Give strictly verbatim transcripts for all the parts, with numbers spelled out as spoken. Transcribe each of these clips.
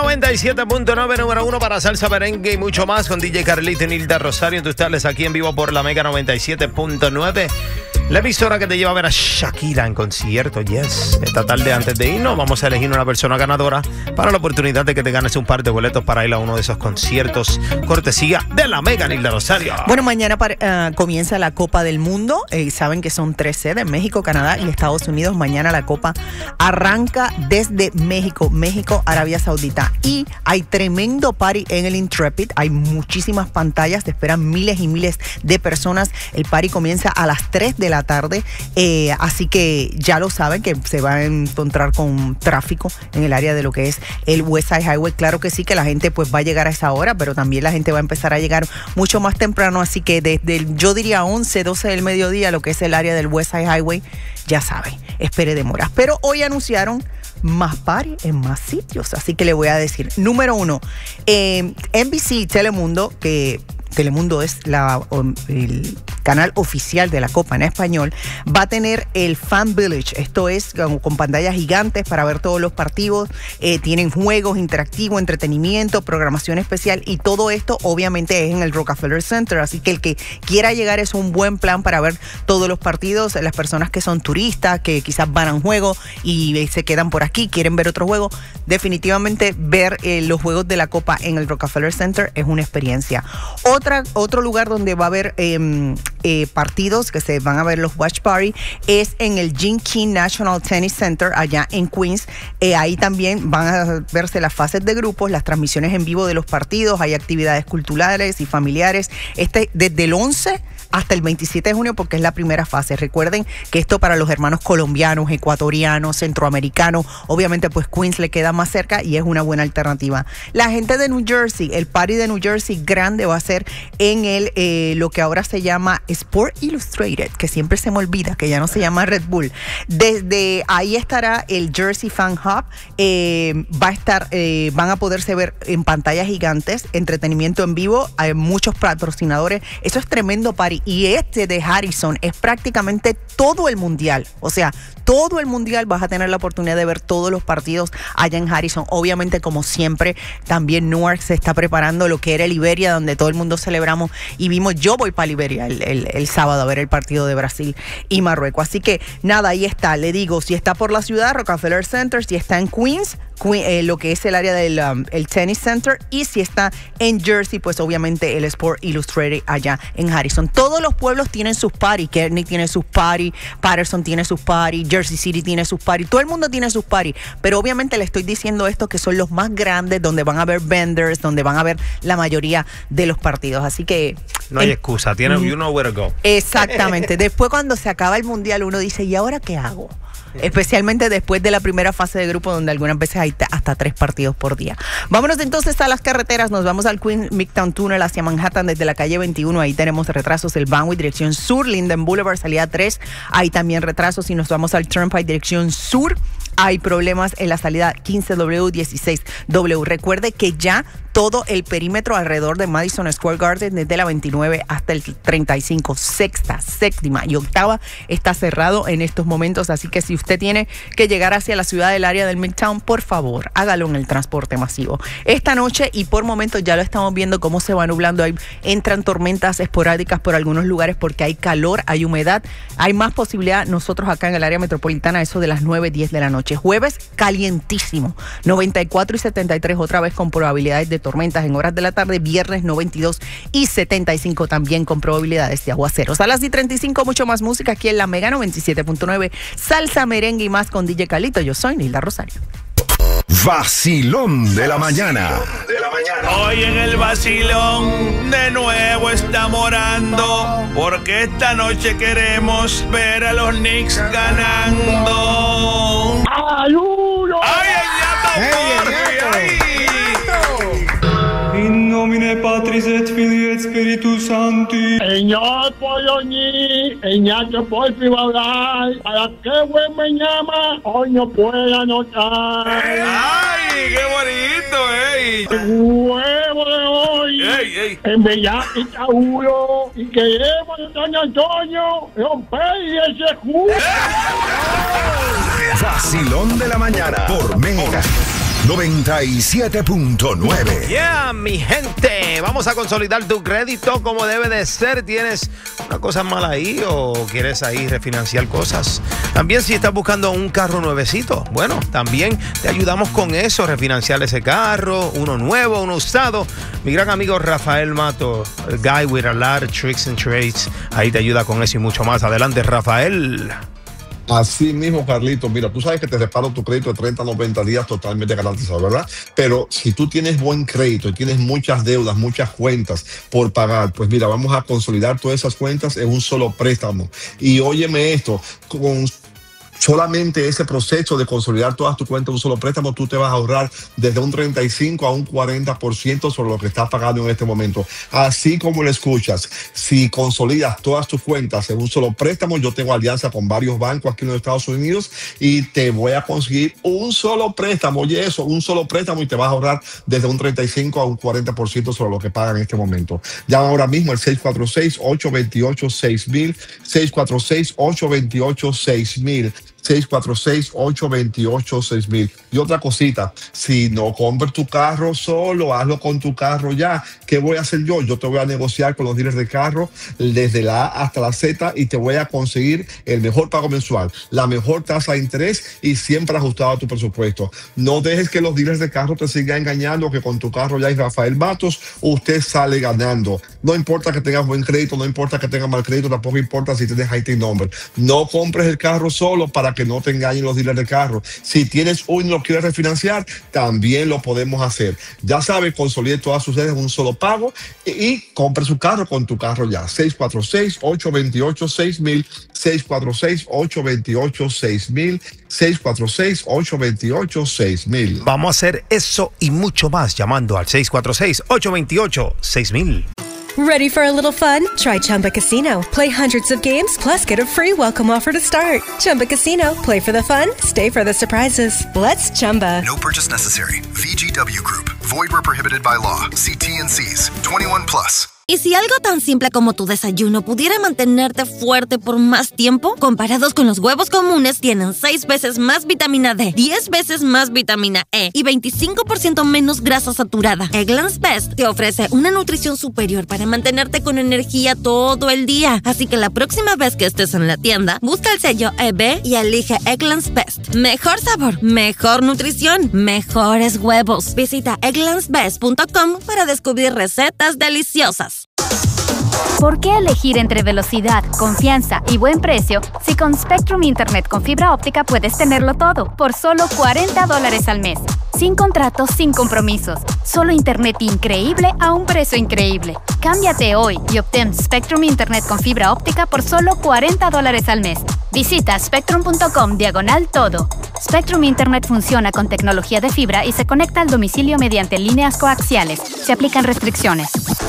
noventa y siete punto nueve, número uno para salsa, merengue y mucho más con D J Carlito y Nilda Rosario. Tú estás aquí en vivo por la Mega noventa y siete punto nueve. La emisora que te lleva a ver a Shakira en concierto, yes. Esta tarde, antes de irnos, vamos a elegir una persona ganadora para la oportunidad de que te ganes un par de boletos para ir a uno de esos conciertos, cortesía de la Mega Nilda Rosario. Bueno, mañana para, uh, comienza la Copa del Mundo. Eh, saben que son tres sedes, México, Canadá y Estados Unidos. Mañana la Copa arranca desde México, México, Arabia Saudita. Y hay tremendo party en el Intrepid. Hay muchísimas pantallas, te esperan miles y miles de personas. El party comienza a las tres de la tarde, eh, así que ya lo saben que se va a encontrar con tráfico en el área de lo que es el West Side Highway. Claro que sí, que la gente pues va a llegar a esa hora, pero también la gente va a empezar a llegar mucho más temprano, así que desde el, yo diría once, doce del mediodía, lo que es el área del West Side Highway, ya saben, espere demoras. Pero hoy anunciaron más party en más sitios, así que le voy a decir, número uno, eh, N B C Telemundo, que Telemundo es la, el canal oficial de la Copa en español, va a tener el Fan Village. Esto es con, con pantallas gigantes para ver todos los partidos. Eh, tienen juegos interactivos, entretenimiento, programación especial y todo esto obviamente es en el Rockefeller Center. Así que el que quiera llegar es un buen plan para ver todos los partidos. Las personas que son turistas, que quizás van a un juego y se quedan por aquí, quieren ver otro juego, definitivamente ver eh, los juegos de la Copa en el Rockefeller Center es una experiencia. Otra, otro lugar donde va a haber eh, eh, partidos que se van a ver los watch party es en el Gene King National Tennis Center allá en Queens. Eh, ahí también van a verse las fases de grupos, las transmisiones en vivo de los partidos, hay actividades culturales y familiares. Este desde el once hasta el veintisiete de junio porque es la primera fase. Recuerden que esto para los hermanos colombianos, ecuatorianos, centroamericanos, obviamente pues Queens le queda más cerca y es una buena alternativa. La gente de New Jersey, el party de New Jersey grande va a ser en el eh, lo que ahora se llama Sport Illustrated, que siempre se me olvida que ya no se llama Red Bull. Desde ahí estará el Jersey Fan Hub, eh, va a estar, eh, van a poderse ver en pantallas gigantes, entretenimiento en vivo, hay muchos patrocinadores, eso es tremendo party. Y este de Harrison es prácticamente todo el mundial, o sea, todo el mundial vas a tener la oportunidad de ver todos los partidos allá en Harrison. Obviamente, como siempre, también Newark se está preparando lo que era Liberia, donde todo el mundo celebramos y vimos, yo voy para Liberia el, el, el sábado a ver el partido de Brasil y Marruecos. Así que nada, ahí está, le digo, si está por la ciudad, Rockefeller Center, si está en Queens, Queen, eh, lo que es el área del um, el Tennis Center, y si está en Jersey, pues obviamente el Sport Illustrated allá en Harrison. Todos los pueblos tienen sus party, Kearney tiene sus party, Patterson tiene sus party, Jersey City tiene sus party, todo el mundo tiene sus party, pero obviamente le estoy diciendo esto que son los más grandes, donde van a haber vendors, donde van a ver la mayoría de los partidos, así que no hay el, excusa, tiene, you know where to go. Exactamente, después cuando se acaba el mundial uno dice, ¿y ahora qué hago? Especialmente después de la primera fase de grupo, donde algunas veces hay hasta tres partidos por día. Vámonos entonces a las carreteras. Nos vamos al Queens Midtown Tunnel hacia Manhattan desde la calle veintiuno. Ahí tenemos retrasos. El Vanway dirección sur, Linden Boulevard salida tres. Hay también retrasos. Y nos vamos al Turnpike dirección sur. Hay problemas en la salida quince W, dieciséis W. Recuerde que ya todo el perímetro alrededor de Madison Square Garden, desde la veintinueve hasta el treinta y cinco, sexta, séptima y octava, está cerrado en estos momentos. Así que si usted tiene que llegar hacia la ciudad del área del Midtown, por favor, hágalo en el transporte masivo. Esta noche, y por momentos ya lo estamos viendo cómo se va nublando, hay, entran tormentas esporádicas por algunos lugares porque hay calor, hay humedad, hay más posibilidad. Nosotros acá en el área metropolitana, eso de las nueve, diez de la noche. Jueves, calientísimo, noventa y cuatro y setenta y tres otra vez con probabilidades de tormentas en horas de la tarde. Viernes, noventa y dos y setenta y cinco también con probabilidades de aguaceros. A las y treinta y cinco, mucho más música aquí en la Mega noventa y siete punto nueve, salsa, merengue y más con D J Carlito. Yo soy Nilda Rosario. Vacilón de la mañana. Hoy en el vacilón de nuevo estamos orando, porque esta noche queremos ver a los Knicks ganando. ¡Ayuno! ¡Ay, ay, ay, ay! In nomine Patris et Filii et Spiritus Sancti. Señor Poloní, señor que por privadad, para que buen me llama, hoy no pueda anotar. ¡Ay, qué bonito, ey! El huevo de hoy, ¡Ey, ey! en verdad está duro, y queremos de San Antonio romper ese jugo. Vacilón de la mañana por Mega noventa y siete punto nueve. Yeah, mi gente, vamos a consolidar tu crédito como debe de ser. ¿Tienes una cosa mala ahí o quieres ahí refinanciar cosas? También si estás buscando un carro nuevecito, bueno, también te ayudamos con eso, refinanciar ese carro, uno nuevo, uno usado. Mi gran amigo Rafael Mato, el guy with a lot of tricks and trades, ahí te ayuda con eso y mucho más. Adelante, Rafael. Así mismo, Carlito, mira, tú sabes que te reparo tu crédito de treinta a noventa días totalmente garantizado, ¿verdad? Pero si tú tienes buen crédito y tienes muchas deudas, muchas cuentas por pagar, pues mira, vamos a consolidar todas esas cuentas en un solo préstamo. Y óyeme esto, con solamente ese proceso de consolidar todas tus cuentas en un solo préstamo, tú te vas a ahorrar desde un treinta y cinco a un cuarenta por ciento sobre lo que estás pagando en este momento. Así como lo escuchas, si consolidas todas tus cuentas en un solo préstamo, yo tengo alianza con varios bancos aquí en los Estados Unidos y te voy a conseguir un solo préstamo. Oye eso, un solo préstamo y te vas a ahorrar desde un treinta y cinco a un cuarenta por ciento sobre lo que pagan en este momento. Llama ahora mismo al seis cuatro seis, ocho dos ocho, seis mil, seis cuatro seis, ocho dos ocho, seis mil. seis cuatro seis, ocho dos ocho, seis mil. Y otra cosita, si no compras tu carro solo, hazlo con tu carro ya. ¿Qué voy a hacer yo? Yo te voy a negociar con los dealers de carro desde la A hasta la Z y te voy a conseguir el mejor pago mensual, la mejor tasa de interés y siempre ajustado a tu presupuesto. No dejes que los dealers de carro te sigan engañando que con tu carro ya es Rafael Matos, usted sale ganando. No importa que tengas buen crédito, no importa que tengas mal crédito, tampoco importa si tienes I T number. No compres el carro solo para que no te engañen los dealers de carro. Si tienes uno y lo quieres refinanciar, también lo podemos hacer. Ya sabes, consolide todas sus deudas en un solo pago y, y compre su carro con tu carro ya. seis cuatro seis, ocho dos ocho, seis mil, seis cuatro seis, ocho dos ocho, seis mil, seis cuatro seis, ocho dos ocho, seis mil. Vamos a hacer eso y mucho más llamando al seis cuatro seis, ocho dos ocho, seis mil. Ready for a little fun? Try Chumba Casino. Play hundreds of games, plus get a free welcome offer to start. Chumba Casino. Play for the fun, stay for the surprises. Let's Chumba. No purchase necessary. V G W Group. Void where prohibited by law. See T and C's. twenty-one plus. ¿Y si algo tan simple como tu desayuno pudiera mantenerte fuerte por más tiempo? Comparados con los huevos comunes, tienen seis veces más vitamina D, diez veces más vitamina E y veinticinco por ciento menos grasa saturada. Eggland's Best te ofrece una nutrición superior para mantenerte con energía todo el día. Así que la próxima vez que estés en la tienda, busca el sello E B y elige Eggland's Best. Mejor sabor, mejor nutrición, mejores huevos. Visita egglands best punto com para descubrir recetas deliciosas. ¿Por qué elegir entre velocidad, confianza y buen precio si con Spectrum Internet con fibra óptica puedes tenerlo todo por solo cuarenta dólares al mes? Sin contratos, sin compromisos. Solo internet increíble a un precio increíble. Cámbiate hoy y obtén Spectrum Internet con fibra óptica por solo cuarenta dólares al mes. Visita spectrum punto com diagonal todo. Spectrum Internet funciona con tecnología de fibra y se conecta al domicilio mediante líneas coaxiales. Se aplican restricciones.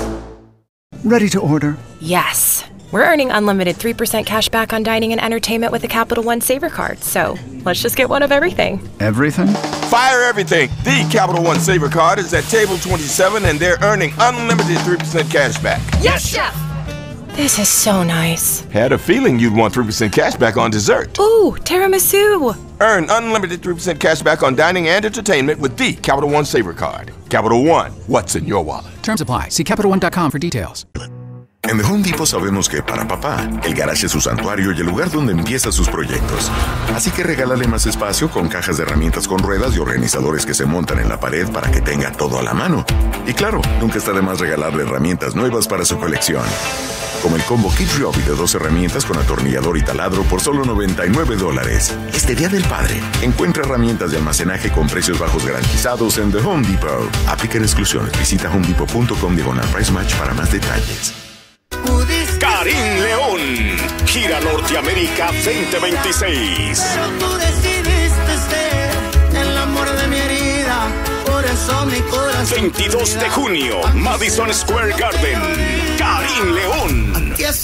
Ready to order? Yes. We're earning unlimited three percent cash back on dining and entertainment with the Capital One Saver Card, so let's just get one of everything. Everything? Fire everything! The Capital One Saver Card is at table twenty-seven and they're earning unlimited three percent cash back. Yes, Chef! This is so nice. Had a feeling you'd want three percent cash back on dessert. Ooh, tiramisu! Earn unlimited three percent cash back on dining and entertainment with the Capital One Saver Card. Capital One, what's in your wallet? Terms apply. See Capital One dot com for details. En The Home Depot sabemos que para papá, el garage es su santuario y el lugar donde empieza sus proyectos. Así que regálale más espacio con cajas de herramientas con ruedas y organizadores que se montan en la pared para que tenga todo a la mano. Y claro, nunca está de más regalarle herramientas nuevas para su colección. Como el combo Kid Ryobi de dos herramientas con atornillador y taladro por solo noventa y nueve dólares. Este Día del Padre, encuentra herramientas de almacenaje con precios bajos garantizados en The Home Depot. Aplican exclusiones. Visita home depot punto com diagonal price match para más detalles. Karim León, gira Norteamérica veinte veintiséis. Pero tú decidiste ser el amor de mi herida, por eso mi corazón. veintidós de junio, Madison Square Garden. Karim León.